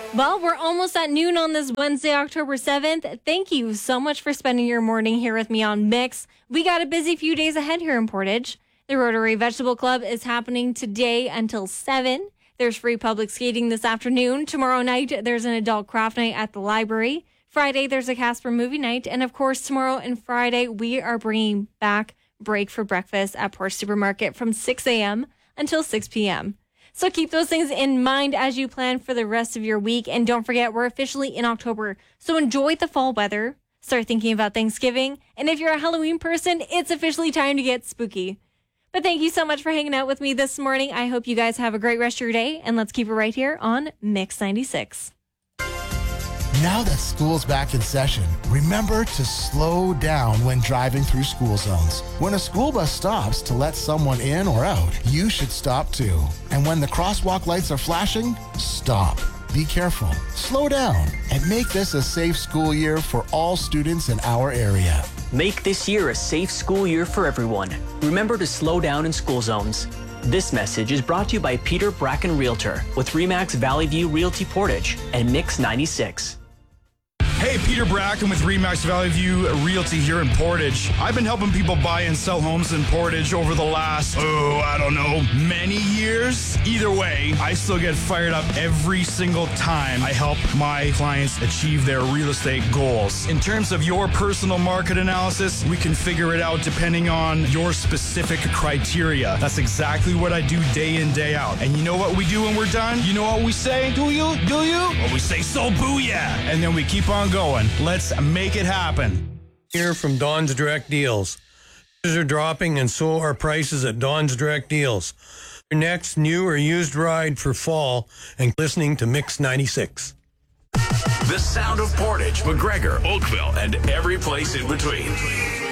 Well, we're almost at noon on this Wednesday, October 7th. Thank you so much for spending your morning here with me on Mix. We got a busy few days ahead here in Portage. The Rotary Vegetable Club is happening today until 7. There's free public skating this afternoon. Tomorrow night, there's an adult craft night at the library. Friday, there's a Casper movie night. And of course, tomorrow and Friday, we are bringing back Break for Breakfast at Portage Supermarket from 6 a.m. until 6 p.m. So keep those things in mind as you plan for the rest of your week. And don't forget, we're officially in October. So enjoy the fall weather. Start thinking about Thanksgiving. And if you're a Halloween person, it's officially time to get spooky. But thank you so much for hanging out with me this morning. I hope you guys have a great rest of your day. And let's keep it right here on Mix 96. Now that school's back in session, remember to slow down when driving through school zones. When a school bus stops to let someone in or out, you should stop too. And when the crosswalk lights are flashing, stop. Be careful, slow down, and make this a safe school year for all students in our area. Make this year a safe school year for everyone. Remember to slow down in school zones. This message is brought to you by Peter Bracken Realtor with RE/MAX Valley View Realty Portage and Mix 96. Hey, Peter Bracken with RE/MAX Valley View Realty here in Portage. I've been helping people buy and sell homes in Portage over the last, many years. Either way, I still get fired up every single time I help my clients achieve their real estate goals. In terms of your personal market analysis, we can figure it out depending on your specific criteria. That's exactly what I do day in, day out. And you know what we do when we're done? You know what we say? Do you? Well, we say, so booyah! And then we keep on going. Let's make it happen. Here from Don's Direct Deals. Prices are dropping and so are prices at Don's Direct Deals. Your next new or used ride for fall and listening to Mix 96. The sound of Portage, McGregor, Oakville, and every place in between.